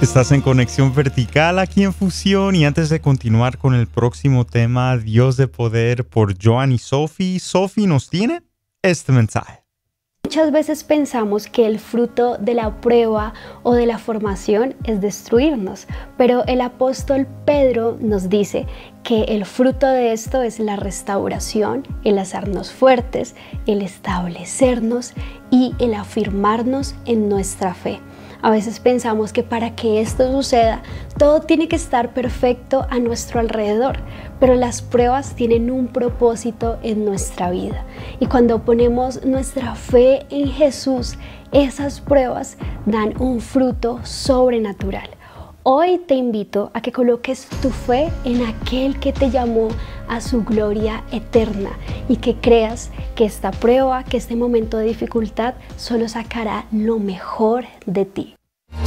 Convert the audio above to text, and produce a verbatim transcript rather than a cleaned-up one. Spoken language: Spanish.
Estás en Conexión Vertical aquí en Fusión, y antes de continuar con el próximo tema, Dios de Poder, por Joan y Sophie, Sophie nos tiene este mensaje. Muchas veces pensamos que el fruto de la prueba o de la formación es destruirnos, pero el apóstol Pedro nos dice que el fruto de esto es la restauración, el hacernos fuertes, el establecernos y el afirmarnos en nuestra fe. A veces pensamos que para que esto suceda, todo tiene que estar perfecto a nuestro alrededor, pero las pruebas tienen un propósito en nuestra vida. Y cuando ponemos nuestra fe en Jesús, esas pruebas dan un fruto sobrenatural. Hoy te invito a que coloques tu fe en aquel que te llamó a su gloria eterna y que creas que esta prueba, que este momento de dificultad solo sacará lo mejor de ti.